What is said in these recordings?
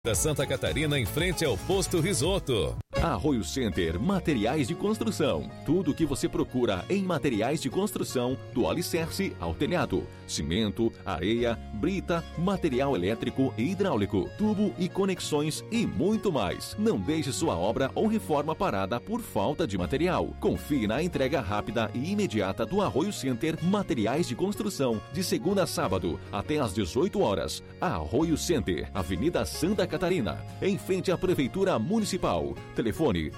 Da Santa Catarina, em frente ao Posto Risoto. Arroio Center Materiais de Construção. Tudo o que você procura em materiais de construção, do alicerce ao telhado. Cimento, areia, brita, material elétrico e hidráulico, tubo e conexões e muito mais. Não deixe sua obra ou reforma parada por falta de material. Confie na entrega rápida e imediata do Arroio Center Materiais de Construção, de segunda a sábado, até às 18 horas. Arroio Center, Avenida Santa Catarina, em frente à Prefeitura Municipal. Telefone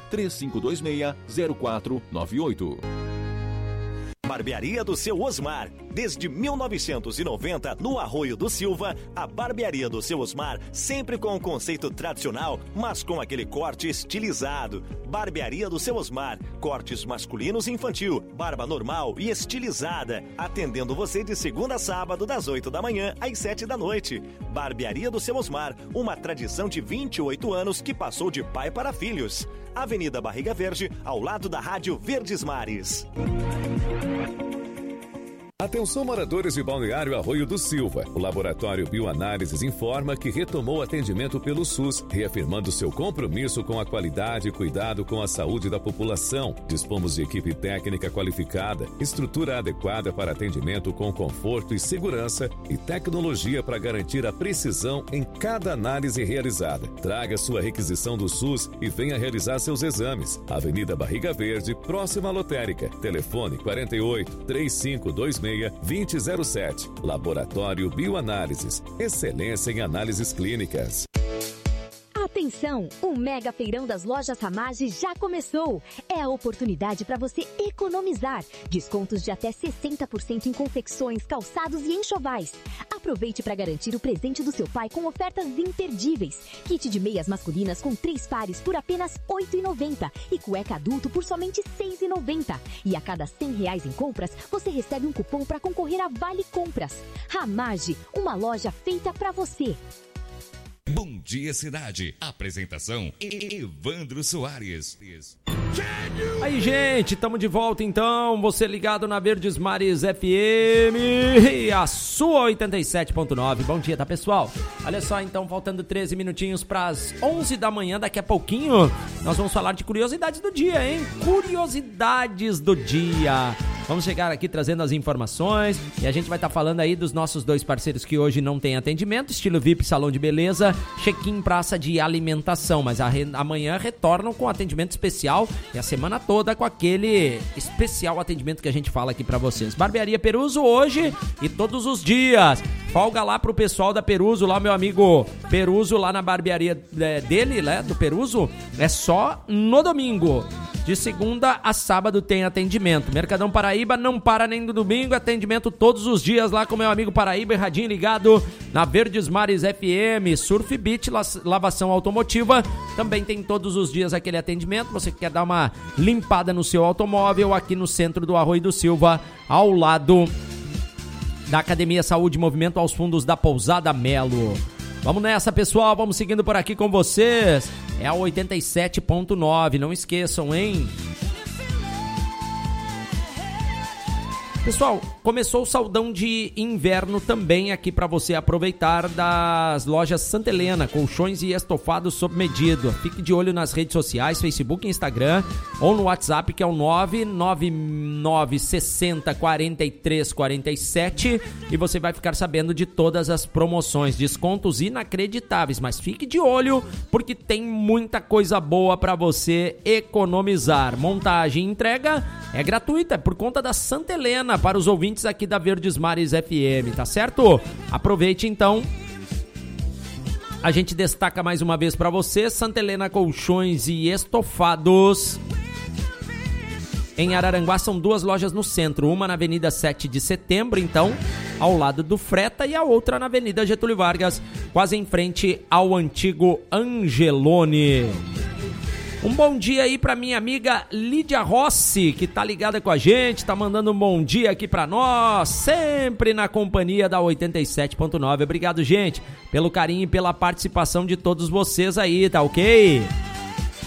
3526-0498. Barbearia do Seu Osmar. Desde 1990, no Arroio do Silva, a Barbearia do Seu Osmar, sempre com um conceito tradicional, mas com aquele corte estilizado. Barbearia do Seu Osmar, cortes masculinos e infantil, barba normal e estilizada, atendendo você de segunda a sábado, das 8 da manhã às 7 da noite. Barbearia do Seu Osmar, uma tradição de 28 anos que passou de pai para filhos. Avenida Barriga Verde, ao lado da Rádio Verdes Mares. Atenção, moradores de Balneário Arroio do Silva. O Laboratório Bioanálises informa que retomou o atendimento pelo SUS, reafirmando seu compromisso com a qualidade e cuidado com a saúde da população. Dispomos de equipe técnica qualificada, estrutura adequada para atendimento com conforto e segurança e tecnologia para garantir a precisão em cada análise realizada. Traga sua requisição do SUS e venha realizar seus exames. Avenida Barriga Verde, próxima à lotérica. Telefone 48-3526-2007. Laboratório Bioanálises. Excelência em análises clínicas. Atenção! O Mega Feirão das Lojas Ramage já começou! É a oportunidade para você economizar. Descontos de até 60% em confecções, calçados e enxovais. Aproveite para garantir o presente do seu pai com ofertas imperdíveis. Kit de meias masculinas com 3 pares por apenas R$ 8,90 e cueca adulto por somente R$ 6,90. E a cada R$ 100 em compras, você recebe um cupom para concorrer a Vale Compras. Ramage, uma loja feita para você. Bom Dia Cidade. Apresentação Evandro Soares. Aí, gente, tamo de volta então. Você ligado na Verdes Mares FM e a sua 87.9. Bom dia, tá, pessoal? Olha só, então, faltando 13 minutinhos pras 11 da manhã. Daqui a pouquinho nós vamos falar de curiosidades do dia, hein? Curiosidades do dia. Vamos chegar aqui trazendo as informações e a gente vai estar falando aí dos nossos 2 parceiros que hoje não tem atendimento, Estilo VIP Salão de Beleza, Check-in Praça de Alimentação, mas amanhã retornam com atendimento especial e a semana toda com aquele especial atendimento que a gente fala aqui pra vocês. Barbearia Peruso hoje e todos os dias. Folga lá pro pessoal da Peruso, lá meu amigo Peruso, lá na barbearia dele, né, do Peruso, é só no domingo. De segunda a sábado tem atendimento. Mercadão Paraíba não para nem no domingo, atendimento todos os dias lá com meu amigo Paraíba, erradinho ligado na Verdes Mares FM. Surf Beach, lavação automotiva, também tem todos os dias aquele atendimento. Você quer dar uma limpada no seu automóvel aqui no centro do Arroio do Silva, ao lado da Academia Saúde e Movimento, aos fundos da Pousada Melo. Vamos nessa, pessoal, vamos seguindo por aqui com vocês. É a 87.9, não esqueçam, hein? Pessoal, começou o saldão de inverno também aqui para você aproveitar das lojas Santa Helena, colchões e estofados sob medida. Fique de olho nas redes sociais, Facebook e Instagram, ou no WhatsApp, que é o 999604347, e você vai ficar sabendo de todas as promoções, descontos inacreditáveis, mas fique de olho porque tem muita coisa boa para você economizar. Montagem e entrega é gratuita, é por conta da Santa Helena, para os ouvintes aqui da Verdes Mares FM, tá certo? Aproveite então. A gente destaca mais uma vez para você, Santa Helena Colchões e Estofados. Em Araranguá são 2 lojas no centro, uma na Avenida 7 de Setembro, então, ao lado do Freta, e a outra na Avenida Getúlio Vargas, quase em frente ao antigo Angelone. Um bom dia aí pra minha amiga Lídia Rossi, que tá ligada com a gente, tá mandando um bom dia aqui pra nós, sempre na companhia da 87.9. Obrigado, gente, pelo carinho e pela participação de todos vocês aí, tá ok?